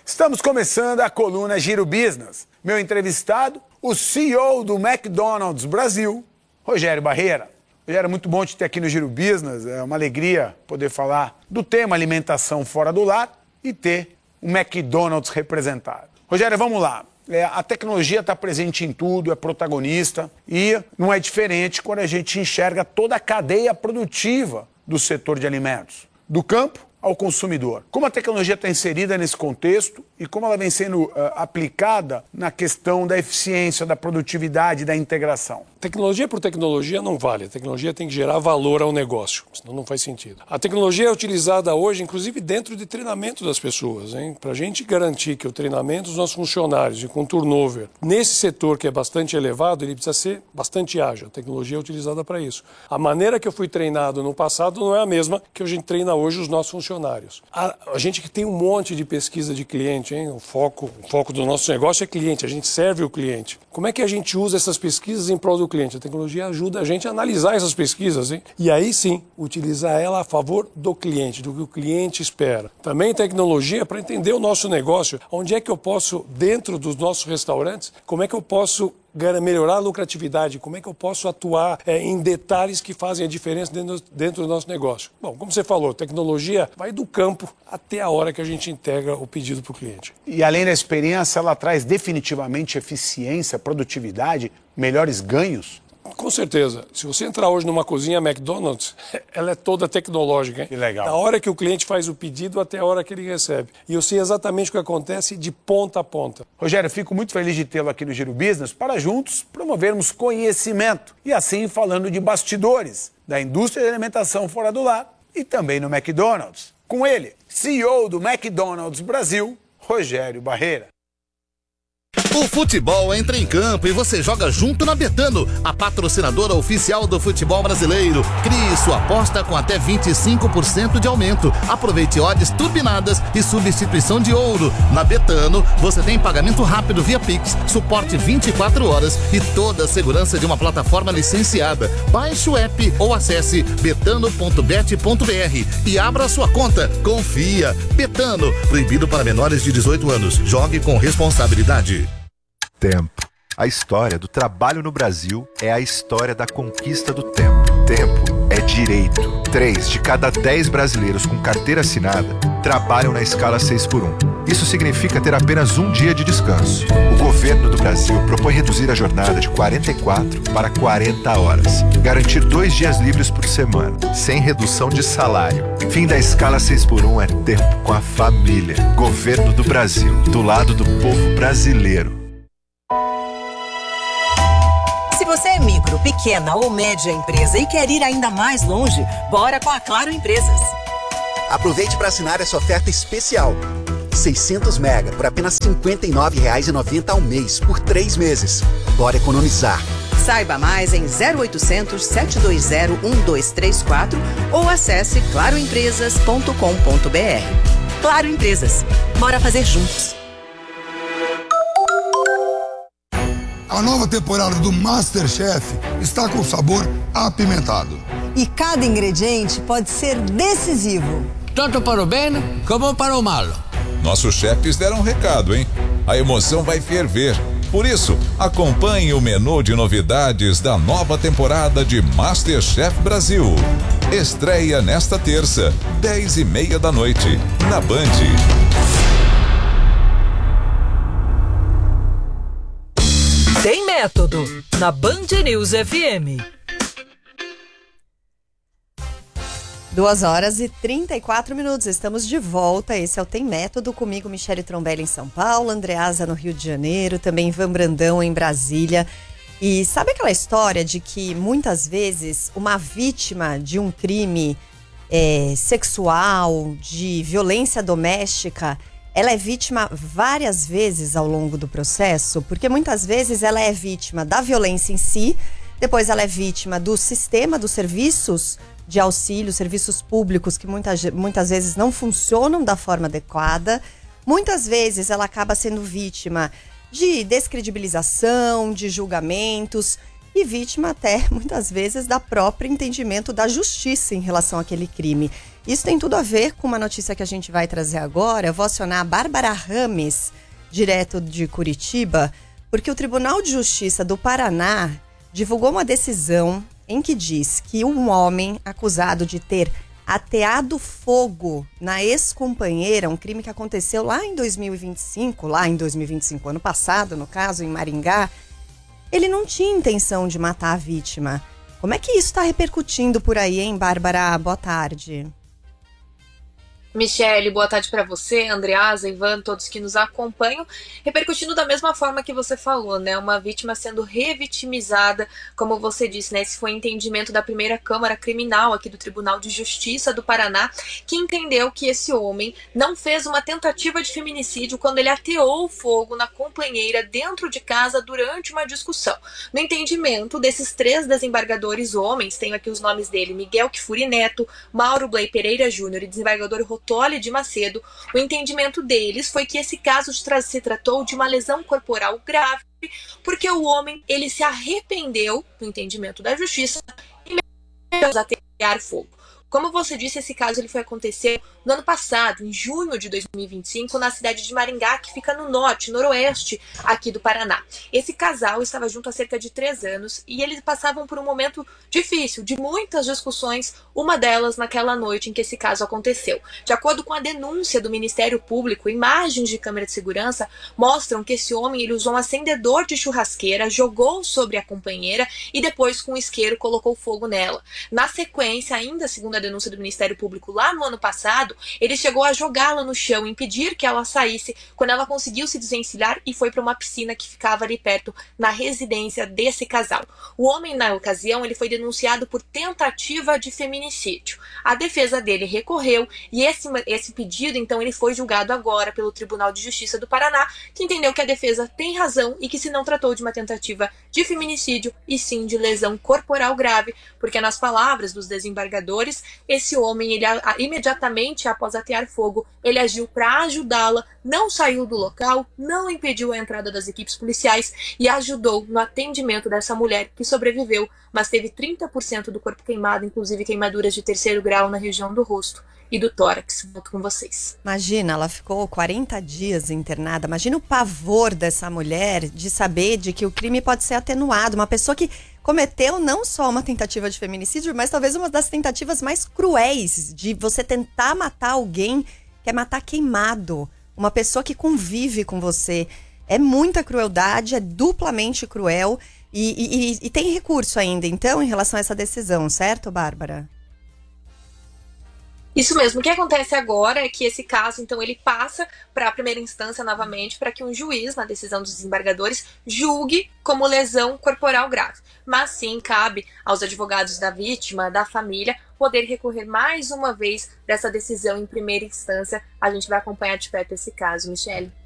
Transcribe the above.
Estamos começando a coluna Giro Business. Meu entrevistado, o CEO do McDonald's Brasil, Rogério Barreira. Rogério, muito bom te ter aqui no Giro Business. É uma alegria poder falar do tema alimentação fora do lar e ter o McDonald's representado. Rogério, vamos lá. A tecnologia está presente em tudo, é protagonista e não é diferente quando a gente enxerga toda a cadeia produtiva do setor de alimentos, do campo ao consumidor. Como a tecnologia está inserida nesse contexto e como ela vem sendo aplicada na questão da eficiência, da produtividade, da integração? Tecnologia por tecnologia não vale. A tecnologia tem que gerar valor ao negócio, senão não faz sentido. A tecnologia é utilizada hoje, inclusive dentro de treinamento das pessoas, para a gente garantir que o treinamento dos nossos funcionários e com turnover, nesse setor que é bastante elevado, ele precisa ser bastante ágil. A tecnologia é utilizada para isso. A maneira que eu fui treinado no passado não é a mesma que a gente treina hoje os nossos funcionários. A gente que tem um monte de pesquisa de cliente, o foco do nosso negócio é cliente, a gente serve o cliente. Como é que a gente usa essas pesquisas em prol do cliente? A tecnologia ajuda a gente a analisar essas pesquisas, e aí sim, utilizar ela a favor do cliente, do que o cliente espera. Também tecnologia para entender o nosso negócio, onde é que eu posso, dentro dos nossos restaurantes, como é que eu posso melhorar a lucratividade, como é que eu posso atuar em detalhes que fazem a diferença dentro do nosso negócio. Bom, como você falou, tecnologia vai do campo até a hora que a gente integra o pedido para o cliente. E além da experiência, ela traz definitivamente eficiência, produtividade, melhores ganhos? Com certeza. Se você entrar hoje numa cozinha McDonald's, ela é toda tecnológica, hein? Que legal. Da hora que o cliente faz o pedido até a hora que ele recebe. E eu sei exatamente o que acontece de ponta a ponta. Rogério, fico muito feliz de tê-lo aqui no Giro Business para juntos promovermos conhecimento. E assim falando de bastidores da indústria de alimentação fora do lar e também no McDonald's. Com ele, CEO do McDonald's Brasil, Rogério Barreira. O futebol entra em campo e você joga junto na Betano, a patrocinadora oficial do futebol brasileiro. Crie sua aposta com até 25% de aumento. Aproveite odds turbinadas e substituição de ouro. Na Betano, você tem pagamento rápido via Pix, suporte 24 horas e toda a segurança de uma plataforma licenciada. Baixe o app ou acesse betano.bet.br e abra sua conta. Confia. Betano, proibido para menores de 18 anos. Jogue com responsabilidade. Tempo. A história do trabalho no Brasil é a história da conquista do tempo. Tempo é direito. 3 de cada 10 brasileiros com carteira assinada trabalham na escala 6x1. Isso significa ter apenas um dia de descanso. O governo do Brasil propõe reduzir a jornada de 44 para 40 horas. Garantir 2 dias livres por semana, sem redução de salário. Fim da escala 6x1 é tempo com a família. Governo do Brasil, do lado do povo brasileiro. Se você é micro, pequena ou média empresa e quer ir ainda mais longe, bora com a Claro Empresas. Aproveite para assinar essa oferta especial. 600 mega por apenas R$ 59,90 ao mês, por 3 meses. Bora economizar. Saiba mais em 0800 720 1234 ou acesse claroempresas.com.br. Claro Empresas. Bora fazer juntos. A nova temporada do MasterChef está com sabor apimentado. E cada ingrediente pode ser decisivo. Tanto para o bem como para o mal. Nossos chefes deram um recado, hein? A emoção vai ferver. Por isso, acompanhe o menu de novidades da nova temporada de MasterChef Brasil. Estreia nesta terça, 10h30 da noite, na Band. Tem Método, na Band News FM. 2h34. Estamos de volta. Esse é o Tem Método. Comigo, Michele Trombelli em São Paulo, Andreasa no Rio de Janeiro, também Ivan Brandão em Brasília. E sabe aquela história de que muitas vezes uma vítima de um crime sexual, de violência doméstica, ela é vítima várias vezes ao longo do processo? Porque muitas vezes ela é vítima da violência em si, depois ela é vítima do sistema, dos serviços de auxílio, serviços públicos que muitas vezes não funcionam da forma adequada. Muitas vezes ela acaba sendo vítima de descredibilização, de julgamentos. e vítima até, muitas vezes, da própria entendimento da justiça em relação àquele crime. Isso tem tudo a ver com uma notícia que a gente vai trazer agora. Eu vou acionar a Bárbara Rames, direto de Curitiba, porque o Tribunal de Justiça do Paraná divulgou uma decisão em que diz que um homem acusado de ter ateado fogo na ex-companheira, um crime que aconteceu lá em 2025, ano passado, no caso, em Maringá, ele não tinha intenção de matar a vítima. Como é que isso está repercutindo por aí, hein, Bárbara? Boa tarde. Michele, boa tarde para você, Andreasa, Ivan, todos que nos acompanham. Repercutindo da mesma forma que você falou, né? Uma vítima sendo revitimizada, como você disse, né? Esse foi o entendimento da primeira Câmara Criminal aqui do Tribunal de Justiça do Paraná, que entendeu que esse homem não fez uma tentativa de feminicídio quando ele ateou fogo na companheira dentro de casa durante uma discussão. No entendimento desses 3 desembargadores homens, tenho aqui os nomes dele, Miguel Kifuri Neto, Mauro Blay Pereira Júnior e desembargador Rotoli de Macedo, o entendimento deles foi que esse caso se tratou de uma lesão corporal grave, porque o homem ele se arrependeu, no entendimento da justiça, e mesmo atear fogo. Como você disse, esse caso ele foi acontecer no ano passado, em junho de 2025, na cidade de Maringá, que fica no norte, noroeste aqui do Paraná. Esse casal estava junto há cerca de 3 anos e eles passavam por um momento difícil, de muitas discussões, uma delas naquela noite em que esse caso aconteceu. De acordo com a denúncia do Ministério Público, imagens de câmera de segurança mostram que esse homem ele usou um acendedor de churrasqueira, jogou sobre a companheira e depois com um isqueiro colocou fogo nela. Na sequência, ainda segundo a denúncia do Ministério Público lá no ano passado, ele chegou a jogá-la no chão, impedir que ela saísse, quando ela conseguiu se desvencilhar e foi para uma piscina que ficava ali perto, na residência desse casal. O homem, na ocasião, ele foi denunciado por tentativa de feminicídio. A defesa dele recorreu e esse pedido, então, ele foi julgado agora pelo Tribunal de Justiça do Paraná, que entendeu que a defesa tem razão e que se não tratou de uma tentativa de feminicídio e sim de lesão corporal grave, porque nas palavras dos desembargadores, esse homem, ele imediatamente após atear fogo, ele agiu para ajudá-la, não saiu do local, não impediu a entrada das equipes policiais e ajudou no atendimento dessa mulher que sobreviveu, mas teve 30% do corpo queimado, inclusive queimaduras de 3º grau na região do rosto e do tórax. Volto com vocês. Imagina, ela ficou 40 dias internada. Imagina o pavor dessa mulher de saber de que o crime pode ser atenuado. Uma pessoa que cometeu não só uma tentativa de feminicídio, mas talvez uma das tentativas mais cruéis de você tentar matar alguém, que é matar queimado. Uma pessoa que convive com você. É muita crueldade, é duplamente cruel e tem recurso ainda, então, em relação a essa decisão, certo, Bárbara? Isso mesmo. O que acontece agora é que esse caso, então, ele passa para a primeira instância novamente para que um juiz, na decisão dos desembargadores, julgue como lesão corporal grave. Mas sim, cabe aos advogados da vítima, da família, poder recorrer mais uma vez dessa decisão em primeira instância. A gente vai acompanhar de perto esse caso, Michele.